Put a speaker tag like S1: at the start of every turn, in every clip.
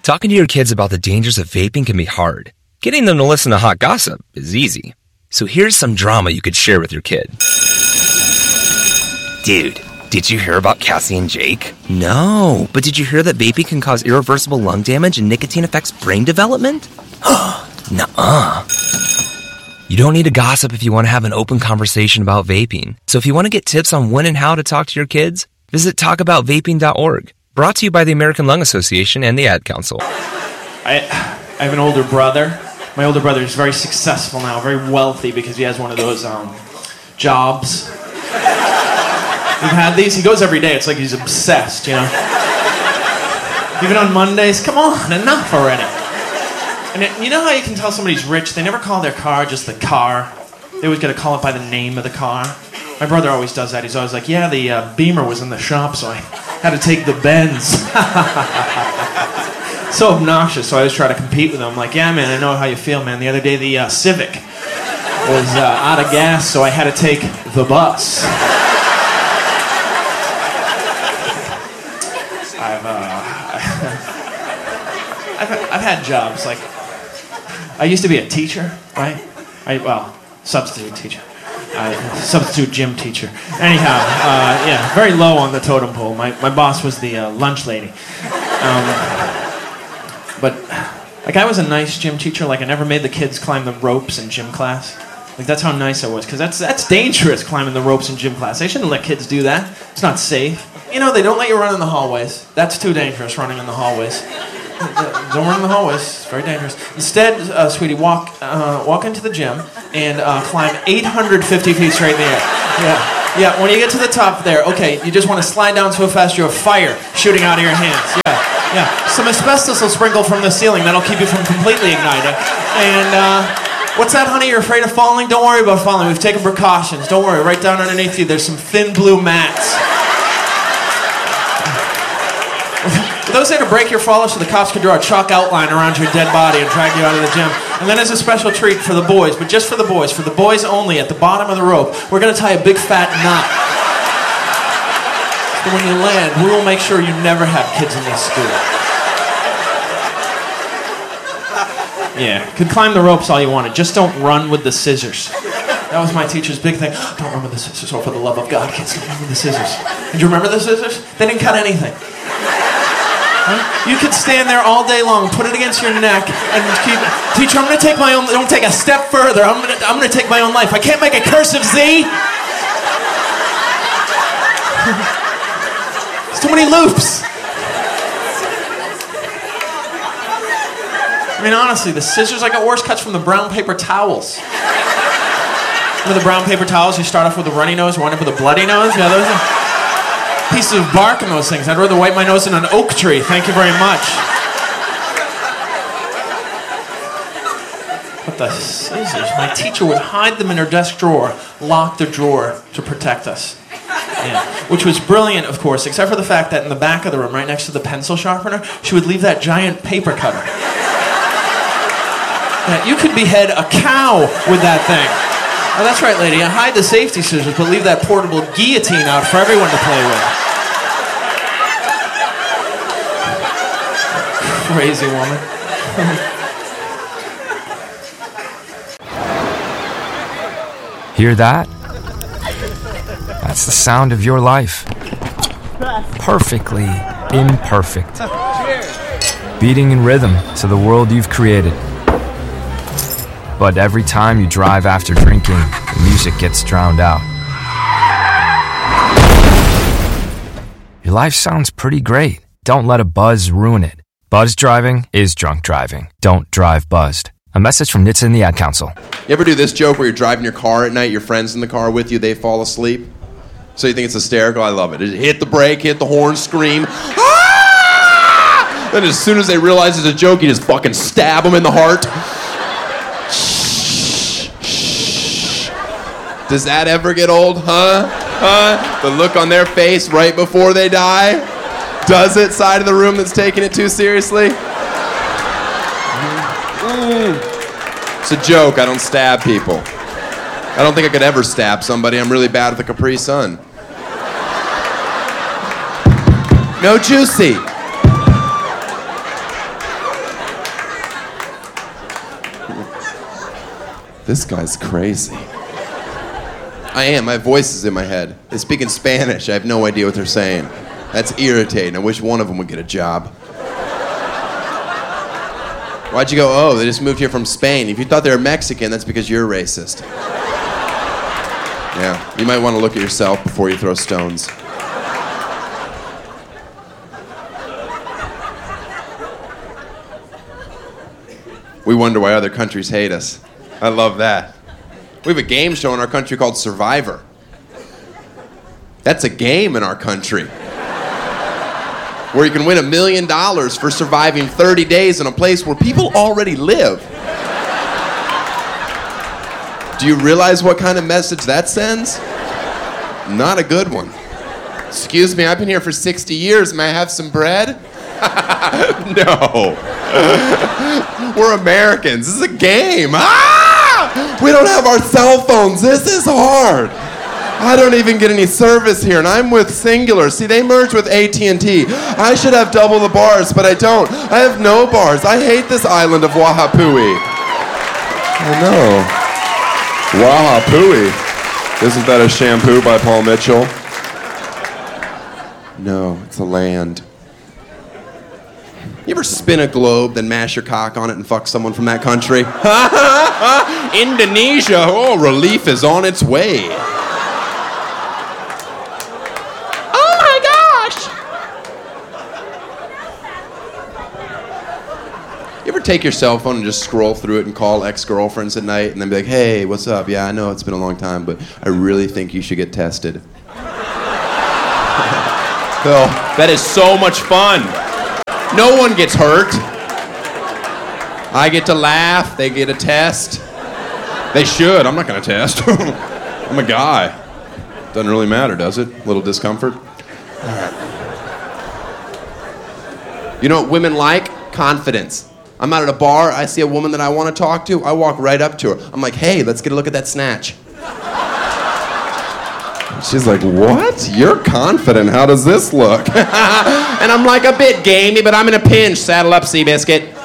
S1: Talking to your kids about the dangers of vaping can be hard. Getting them to listen to hot gossip is easy. So here's some drama you could share with your kid. Dude, did you hear about Cassie and Jake? No, but did you hear that vaping can cause irreversible lung damage and nicotine affects brain development? Nuh-uh. You don't need to gossip if you want to have an open conversation about vaping. So if you want to get tips on when and how to talk to your kids, visit talkaboutvaping.org. Brought to you by the American Lung Association and the Ad Council.
S2: I have an older brother. My older brother is very successful now, very wealthy because he has one of those jobs. You've had these? He goes every day. It's like he's obsessed, you know. Even on Mondays, come on, enough already. And you know how you can tell somebody's rich? They never call their car just the car. They always got to call it by the name of the car. My brother always does that. He's always like, yeah, the Beamer was in the shop, so I had to take the Benz. So obnoxious, so I always try to compete with him. I'm like, yeah, man, I know how you feel, man. The other day, the Civic was out of gas, so I had to take the bus. I've had jobs, like, I used to be a teacher, right? Substitute teacher. Substitute gym teacher. Anyhow, yeah, very low on the totem pole. My boss was the lunch lady. But, like, I was a nice gym teacher. Like, I never made the kids climb the ropes in gym class. Like, that's how nice I was. Because that's dangerous, climbing the ropes in gym class. They shouldn't let kids do that. It's not safe. You know, they don't let you run in the hallways. That's too dangerous, running in the hallways. Don't run in the hallways. It's very dangerous. Instead, sweetie, walk into the gym and climb 850 feet straight in the air. Yeah. When you get to the top there, okay, you just want to slide down so fast you have fire shooting out of your hands. Yeah. Some asbestos will sprinkle from the ceiling. That'll keep you from completely igniting. And what's that, honey? You're afraid of falling? Don't worry about falling. We've taken precautions. Don't worry. Right down underneath you, there's some thin blue mats. Those there to break your fall so the cops can draw a chalk outline around your dead body and drag you out of the gym. And then as a special treat for the boys, but just for the boys only, at the bottom of the rope, we're going to tie a big fat knot. So when you land, we will make sure you never have kids in this school. Yeah, could climb the ropes all you wanted, just don't run with the scissors. That was my teacher's big thing. Don't run with the scissors, or for the love of God, kids, don't run with the scissors. Did you remember the scissors? They didn't cut anything. You could stand there all day long, put it against your neck, and keep. Teacher, I'm going to take my own. Don't take a step further. I'm going to take my own life. I can't make a cursive Z. There's too many loops. I mean, honestly, the scissors, I got worse cuts from the brown paper towels. Remember the brown paper towels? You start off with a runny nose, wind up with a bloody nose. Yeah, those are pieces of bark in those things. I'd rather wipe my nose in an oak tree. Thank you very much. But the scissors, my teacher would hide them in her desk drawer, lock the drawer to protect us. Yeah. Which was brilliant, of course, except for the fact that in the back of the room, right next to the pencil sharpener, she would leave that giant paper cutter. Yeah, you could behead a cow with that thing. Oh, that's right, lady. Hide the safety scissors, but leave that portable guillotine out for everyone to play with. Crazy woman.
S1: Hear that? That's the sound of your life. Perfectly imperfect. Beating in rhythm to the world you've created. But every time you drive after drinking, the music gets drowned out. Your life sounds pretty great. Don't let a buzz ruin it. Buzz driving is drunk driving. Don't drive buzzed. A message from NHTSA and the Ad Council.
S3: You ever do this joke where you're driving your car at night, your friend's in the car with you, they fall asleep? So you think it's hysterical? I love it. Hit the brake, hit the horn, scream. Ah! Then as soon as they realize it's a joke, you just fucking stab them in the heart. Does that ever get old, huh? The look on their face right before they die? Does it? Side of the room that's taking it too seriously? It's a joke. I don't stab people. I don't think I could ever stab somebody. I'm really bad with the Capri Sun. No juicy. This guy's crazy. I am. My voice is in my head. They speak in Spanish. I have no idea what they're saying. That's irritating. I wish one of them would get a job. Why'd you go, oh, they just moved here from Spain? If you thought they were Mexican, that's because you're racist. Yeah, you might want to look at yourself before you throw stones. We wonder why other countries hate us. I love that. We have a game show in our country called Survivor. That's a game in our country. Where you can win $1 million for surviving 30 days in a place where people already live. Do you realize what kind of message that sends? Not a good one. Excuse me, I've been here for 60 years. May I have some bread? No. We're Americans. This is a game. Ah! We don't have our cell phones. This is hard. I don't even get any service here, and I'm with Singular. See, they merged with AT&T. I should have double the bars, but I don't. I have no bars. I hate this island of Wahapui. I know. Wahapui. Isn't that a shampoo by Paul Mitchell? No, it's a land. You ever spin a globe, then mash your cock on it and fuck someone from that country? Indonesia, oh, relief is on its way. Oh my gosh! You ever take your cell phone and just scroll through it and call ex-girlfriends at night and then be like, hey, what's up? Yeah, I know it's been a long time, but I really think you should get tested. Oh, that is so much fun. No one gets hurt. I get to laugh. They get a test. They should. I'm not going to test. I'm a guy. Doesn't really matter, does it? A little discomfort. All right. You know what women like? Confidence. I'm out at a bar. I see a woman that I want to talk to. I walk right up to her. I'm like, hey, let's get a look at that snatch. She's like, what? You're confident. How does this look? And I'm like, a bit gamey, but I'm in a pinch. Saddle up, Seabiscuit.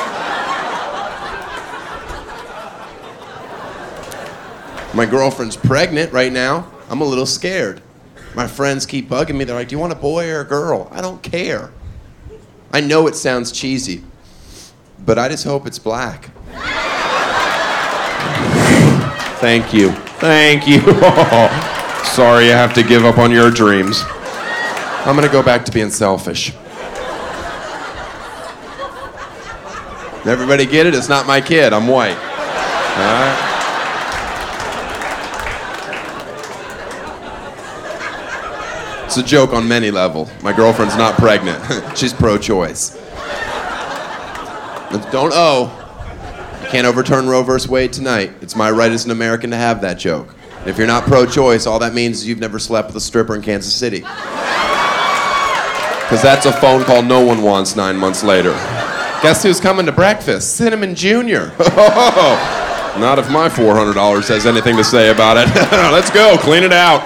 S3: My girlfriend's pregnant right now. I'm a little scared. My friends keep bugging me. They're like, do you want a boy or a girl? I don't care. I know it sounds cheesy, but I just hope it's black. Thank you. Thank you. Sorry you have to give up on your dreams. I'm gonna go back to being selfish. Everybody get it? It's not my kid. I'm white. All right? It's a joke on many levels. My girlfriend's not pregnant. She's pro-choice. Don't owe. You can't overturn Roe v. Wade tonight. It's my right as an American to have that joke. And if you're not pro-choice, all that means is you've never slept with a stripper in Kansas City. Because that's a phone call no one wants 9 months later. Guess who's coming to breakfast? Cinnamon Jr. Not if my $400 has anything to say about it. Let's go, clean it out.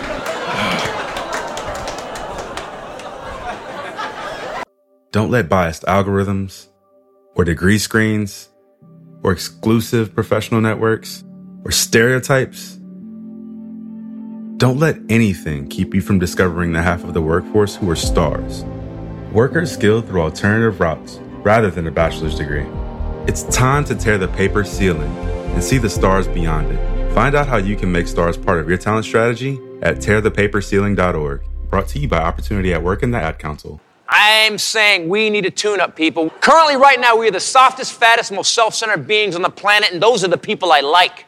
S4: Don't let biased algorithms, or degree screens, or exclusive professional networks, or stereotypes. Don't let anything keep you from discovering the half of the workforce who are stars. Workers skilled through alternative routes rather than a bachelor's degree. It's time to tear the paper ceiling and see the stars beyond it. Find out how you can make stars part of your talent strategy at tearthepaperceiling.org. Brought to you by Opportunity at Work and the Ad Council.
S5: I'm saying we need a tune-up, people. Currently, right now, we are the softest, fattest, most self-centered beings on the planet, and those are the people I like.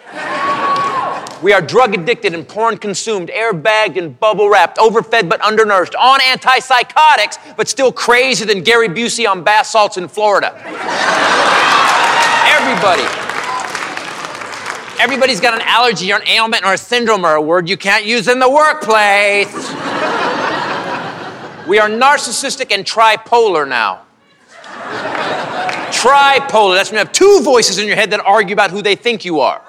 S5: We are drug-addicted and porn-consumed, airbagged and bubble-wrapped, overfed but undernourished, on antipsychotics, but still crazier than Gary Busey on bath salts in Florida. Everybody's got an allergy or an ailment or a syndrome or a word you can't use in the workplace. We are narcissistic and tripolar now. Tripolar, that's when you have two voices in your head that argue about who they think you are.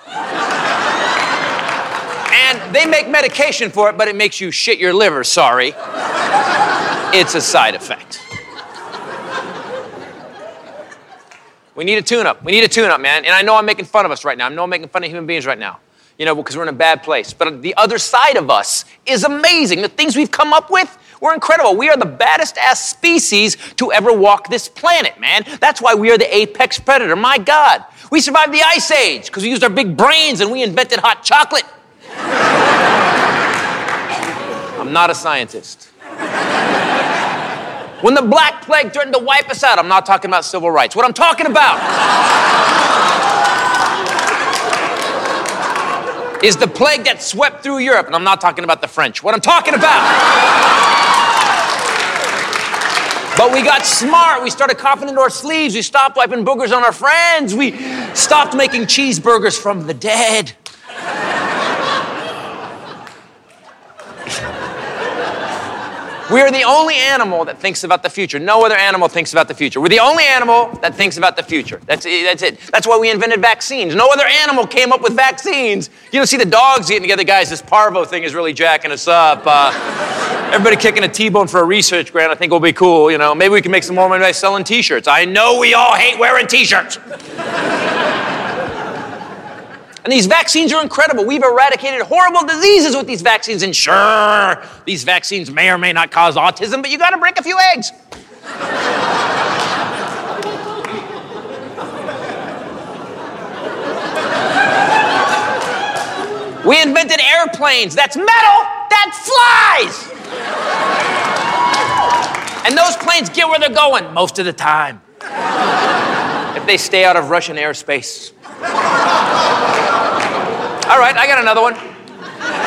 S5: And they make medication for it, but it makes you shit your liver, sorry. It's a side effect. We need a tune-up. We need a tune-up, man. And I know I'm making fun of us right now. I know I'm making fun of human beings right now. You know, because we're in a bad place. But the other side of us is amazing. The things we've come up with, we're incredible. We are the baddest ass species to ever walk this planet, man. That's why we are the apex predator. My God. We survived the Ice Age because we used our big brains and we invented hot chocolate. I'm not a scientist. When the Black Plague threatened to wipe us out, I'm not talking about civil rights. What I'm talking about is the plague that swept through Europe, and I'm not talking about the French. What I'm talking about. But we got smart. We started coughing into our sleeves. We stopped wiping boogers on our friends. We stopped making cheeseburgers from the dead. We are the only animal that thinks about the future. No other animal thinks about the future. We're the only animal that thinks about the future. That's it. That's why we invented vaccines. No other animal came up with vaccines. You don't see the dogs getting together, guys. This parvo thing is really jacking us up. Everybody kicking a T-bone for a research grant, I think will be cool. You know, maybe we can make some more money by selling T-shirts. I know we all hate wearing T-shirts. And these vaccines are incredible. We've eradicated horrible diseases with these vaccines. And sure, these vaccines may or may not cause autism, but you gotta break a few eggs. We invented airplanes. That's metal that flies. And those planes get where they're going most of the time. If they stay out of Russian airspace. All right, I got another one.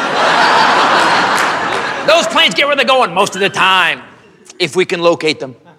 S5: Those planes get where they're going most of the time, if we can locate them.